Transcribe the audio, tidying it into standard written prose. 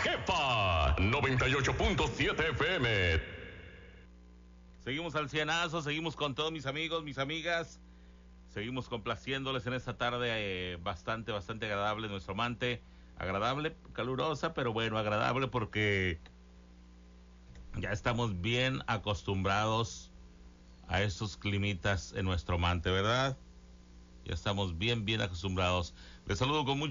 jefa. 98.7 FM. Seguimos al cienazo, seguimos con todos mis amigos, mis amigas. Seguimos complaciéndoles en esta tarde bastante agradable, nuestro amante. Agradable, calurosa, pero bueno, agradable porque ya estamos bien acostumbrados a estos climitas en nuestro amante, ¿verdad? Ya estamos bien acostumbrados. Les saludo con mucho